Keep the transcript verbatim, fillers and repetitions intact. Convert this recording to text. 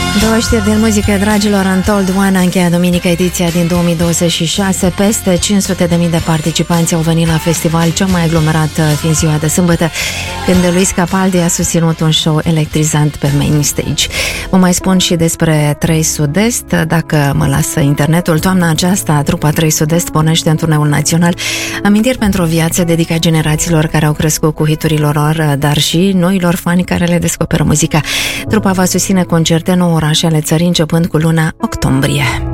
Două știri din muzică, dragilor. Untold One a încheiat duminică ediția din două mii douăzeci și șase. Peste cinci sute de mii de participanți au venit la festival, cea mai aglomerat fiind ziua de sâmbătă, când Luis Capaldi a susținut un show electrizant pe main stage. Vă mai spun și despre trei Sud-Est, dacă mă lasă internetul. Toamna aceasta, trupa trei Sud-Est pornește în turneul național. Amintiri pentru o viață, dedicat generațiilor care au crescut cu hiturile lor, dar și noilor fani care le descoperă muzica. Trupa va susține concerte în nouă orașe ale țării începând cu luna octombrie.